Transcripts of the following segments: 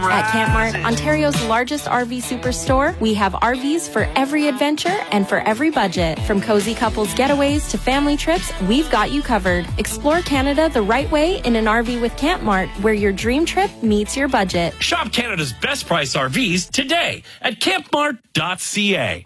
At Camp Mart, Ontario's largest RV superstore, we have RVs for every adventure and for every budget. From cozy couples getaways to family trips, we've got you covered. Explore Canada the right way in an RV with Camp Mart, where your dream trip meets your budget. Shop Canada's best price RVs today at campmart.ca.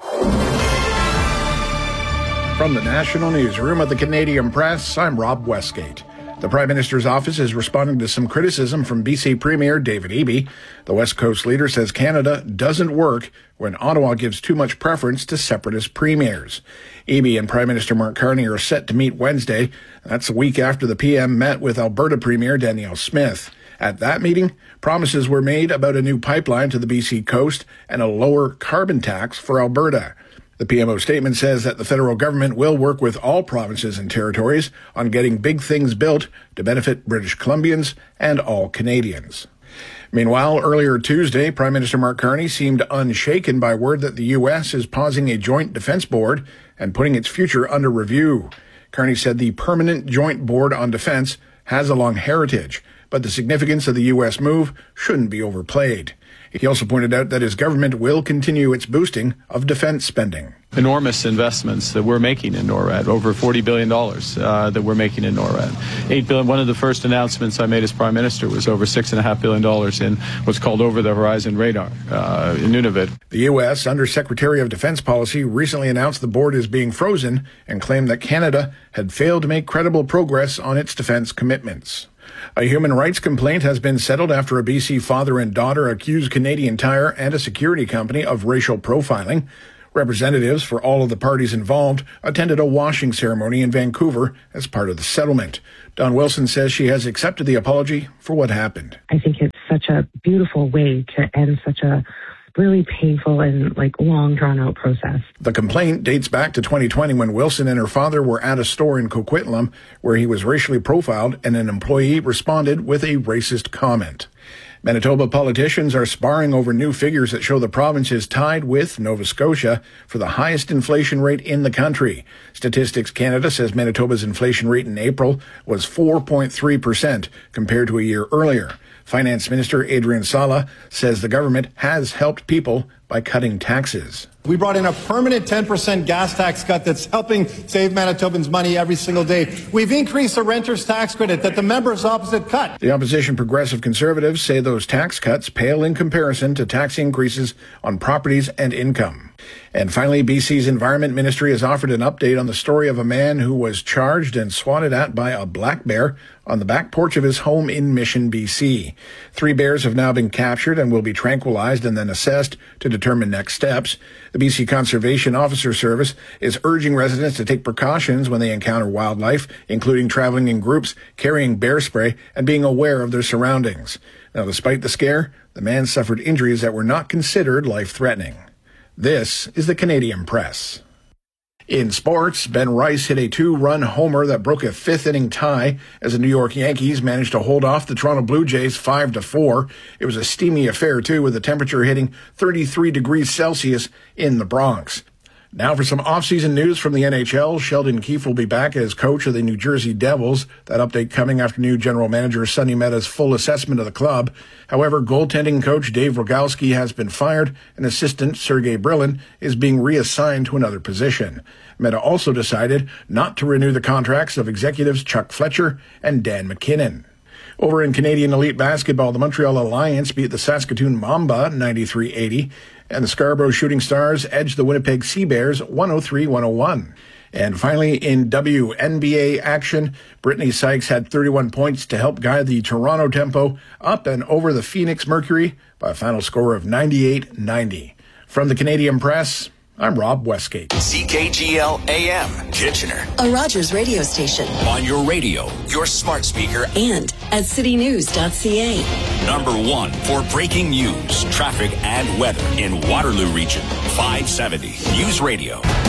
From the National Newsroom of the Canadian Press, I'm Rob Westgate. The Prime Minister's office is responding to some criticism from BC Premier David Eby. The West Coast leader says Canada doesn't work when Ottawa gives too much preference to separatist premiers. Eby and Prime Minister Mark Carney are set to meet Wednesday. That's a week after the PM met with Alberta Premier Danielle Smith. At that meeting, promises were made about a new pipeline to the BC coast and a lower carbon tax for Alberta. The PMO statement says that the federal government will work with all provinces and territories on getting big things built to benefit British Columbians and all Canadians. Meanwhile, earlier Tuesday, Prime Minister Mark Carney seemed unshaken by word that the U.S. is pausing a joint defense board and putting its future under review. Carney said the Permanent Joint Board on Defense has a long heritage, but the significance of the U.S. move shouldn't be overplayed. He also pointed out that his government will continue its boosting of defense spending. Enormous investments that we're making in NORAD, over $40 billion that we're making in NORAD. $8 billion. One of the first announcements I made as Prime Minister was over $6.5 billion in what's called over-the-horizon radar in Nunavut. The U.S. Undersecretary of Defense Policy recently announced the board is being frozen and claimed that Canada had failed to make credible progress on its defense commitments. A human rights complaint has been settled after a BC father and daughter accused Canadian Tire and a security company of racial profiling. Representatives for all of the parties involved attended a washing ceremony in Vancouver as part of the settlement. Dawn Wilson says she has accepted the apology for what happened. I think it's such a beautiful way to end such a really painful and long drawn out process. The complaint dates back to 2020 when Wilson and her father were at a store in Coquitlam where he was racially profiled and an employee responded with a racist comment. Manitoba politicians are sparring over new figures that show the province is tied with Nova Scotia for the highest inflation rate in the country. Statistics Canada says Manitoba's inflation rate in April was 4.3% compared to a year earlier. Finance Minister Adrian Sala says the government has helped people by cutting taxes. We brought in a permanent 10% gas tax cut that's helping save Manitobans money every single day. We've increased the renter's tax credit that the members opposite cut. The opposition Progressive Conservatives say those tax cuts pale in comparison to tax increases on properties and income. And finally, BC's Environment Ministry has offered an update on the story of a man who was charged and swatted at by a black bear on the back porch of his home in Mission, BC. 3 bears have now been captured and will be tranquilized and then assessed to determine next steps. The BC Conservation Officer Service is urging residents to take precautions when they encounter wildlife, including traveling in groups, carrying bear spray, and being aware of their surroundings. Now, despite the scare, the man suffered injuries that were not considered life-threatening. This is the Canadian Press. In sports, Ben Rice hit a 2-run homer that broke a 5th-inning tie as the New York Yankees managed to hold off the Toronto Blue Jays 5-4. It was a steamy affair, too, with the temperature hitting 33 degrees Celsius in the Bronx. Now for some off-season news from the NHL. Sheldon Keefe will be back as coach of the New Jersey Devils. That update coming after new general manager Sonny Meta's full assessment of the club. However, goaltending coach Dave Rogalski has been fired, and assistant Sergei Brylin is being reassigned to another position. Meta also decided not to renew the contracts of executives Chuck Fletcher and Dan McKinnon. Over in Canadian Elite Basketball, the Montreal Alliance beat the Saskatoon Mamba 93-80, and the Scarborough Shooting Stars edged the Winnipeg Sea Bears 103-101. And finally, in WNBA action, Brittany Sykes had 31 points to help guide the Toronto Tempo up and over the Phoenix Mercury by a final score of 98-90. From the Canadian Press, I'm Rob Westgate. CKGL AM, Kitchener. A Rogers radio station. On your radio, your smart speaker, and at citynews.ca. Number 1 for breaking news, traffic, and weather in Waterloo Region. 570 News Radio.